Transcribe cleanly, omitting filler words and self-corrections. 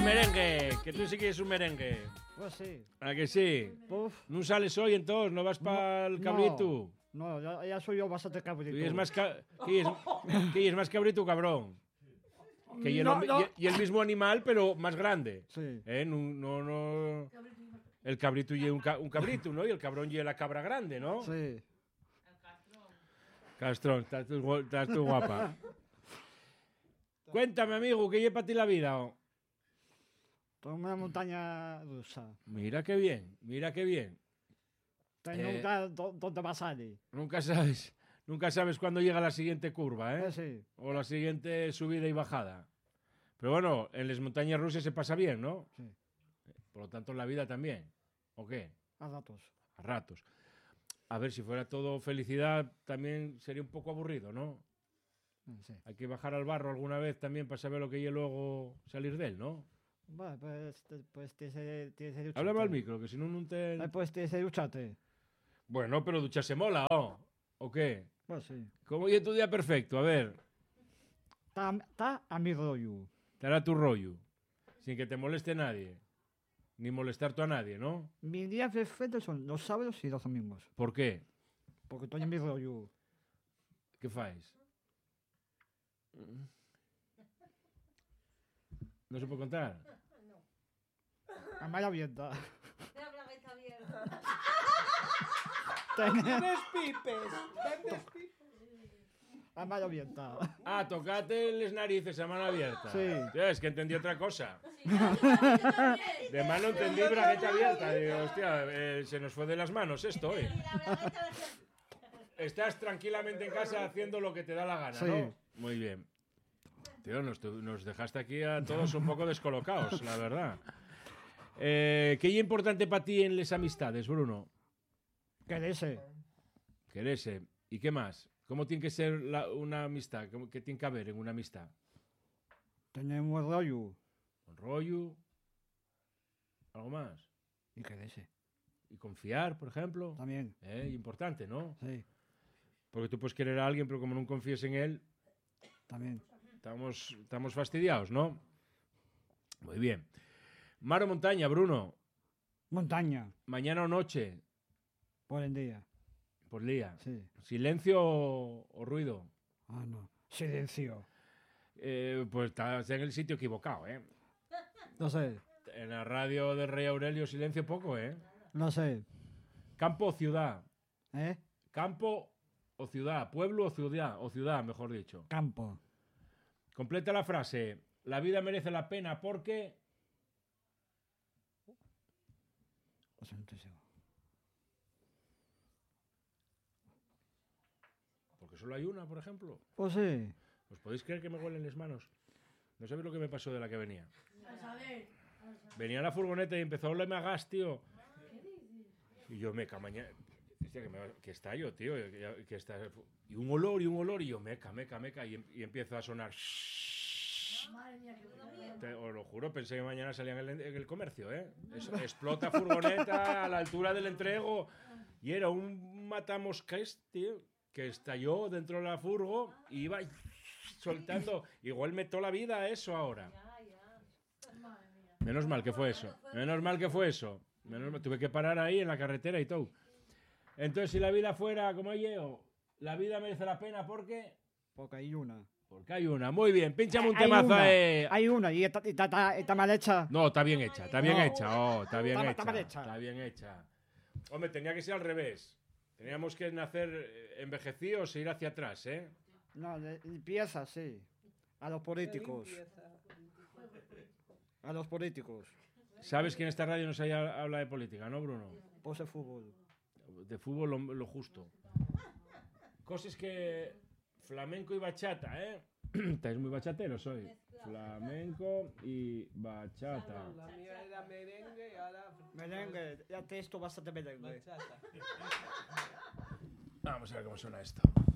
el merengue, que tú sí quieres un merengue. Pues sí. ¿A que sí? Puf. ¿No sales hoy entonces? ¿No vas para el cabrito? No, ya soy yo bastante cabrito. ¿Qui es más cabrito, cabrón? Que y el mismo animal, pero más grande. Sí. No. El cabrito y un cabrito, ¿no? Y el cabrón y la cabra grande, ¿no? Sí. Castrón, estás tú guapa. Cuéntame, amigo, ¿qué lleva para ti la vida? Tengo una montaña rusa. Mira qué bien, mira qué bien. Nunca dónde va a salir. Nunca sabes cuándo llega la siguiente curva, ¿eh? Sí. O la siguiente subida y bajada. Pero bueno, en las montañas rusas se pasa bien, ¿no? Sí. Por lo tanto, en la vida también. ¿O qué? A ratos. A ratos. A ver, si fuera todo felicidad, también sería un poco aburrido, ¿no? Sí. Hay que bajar al barro alguna vez también para saber lo que hay y luego salir de él, ¿no? Bueno, pues tienes que ducharte. Háblame al micro, que si no, no te... Pues tienes que ducharte. Bueno, pero ducharse mola, ¿o? ¿O qué? Pues sí. ¿Cómo es tu día perfecto? A ver, Está a mi rollo. te hará tu rollo. Sin que te moleste nadie. Ni molestar tú a nadie, ¿no? Mis días perfectos son los sábados y los domingos. ¿Por qué? Porque estoy en mi rollo. ¿Qué fáis? ¿No se puede contar? A mala abierta. Vendes pipes. A mala abierta. Ah, tocate las narices a mano abierta. Sí. Ya, es que entendí otra cosa. De mano entendí bragueta abierta. Digo, hostia, se nos fue de las manos esto, ¿eh? Estás tranquilamente en casa haciendo lo que te da la gana, Sí. ¿no? Muy bien. Tío, nos dejaste aquí a todos un poco descolocados, la verdad. ¿Qué es importante para ti en las amistades, Bruno? Quererse. Quererse. ¿Y qué más? ¿Cómo tiene que ser una amistad? ¿Qué tiene que haber en una amistad? Tener un buen rollo. ¿Un rollo? ¿Algo más? Y quererse. ¿Y confiar, por ejemplo? También. Importante, ¿no? Sí. Porque tú puedes querer a alguien, pero como no confíes en él, También. estamos fastidiados, ¿no? Muy bien. Mar o montaña, Bruno. Montaña. Mañana o noche, Por el día. por día. Sí. Silencio o ruido. Ah, no. Silencio. Pues estás en el sitio equivocado, ¿eh? No sé. En la radio del Rey Aurelio, silencio poco, ¿eh? No sé. Campo o ciudad. ¿Eh? Campo o ciudad. Pueblo o ciudad, mejor dicho. Campo. Completa la frase. La vida merece la pena porque... O sea, no estoy seguro. Porque solo hay una, por ejemplo. Pues sí. ¿Os podéis creer que me huelen las manos? No sabéis lo que me pasó de la que venía. Venía a la furgoneta y empezó a olerme a gas, tío. Y yo, meca, mañana... ¿Qué está yo, tío? Que está... Y un olor, y yo, meca. Y empiezo a sonar... Os lo juro, pensé que mañana salían en el comercio, ¿eh? Explota furgoneta a la altura del entrego. Y era un matamoscas, tío, que estalló dentro de la furgo y iba soltando. Igual me toda la vida eso ahora. Menos mal que fue eso. Tuve que parar ahí en la carretera y todo. Entonces, si la vida fuera como yo, la vida merece la pena porque... Porque hay una. Porque hay una. Muy bien, pínchame un Hay temazo. una. Hay una y está mal hecha. No, está bien hecha, está bien No. hecha. Oh, está bien Está mal hecha. hecha. Está bien hecha. Hombre, tenía que ser al revés. Teníamos que nacer envejecidos e ir hacia atrás, ¿eh? No, empieza, sí. A los políticos. A los políticos. Sabes que en esta radio no se habla de política, ¿no, Bruno? Pues el fútbol. De fútbol lo justo. Cosas que... Flamenco y bachata, ¿eh? Estáis muy bachateros hoy. Flamenco y bachata. La mía era merengue y ahora... Merengue, ya te esto bastante merengue. Bachata. Vamos a ver cómo suena esto.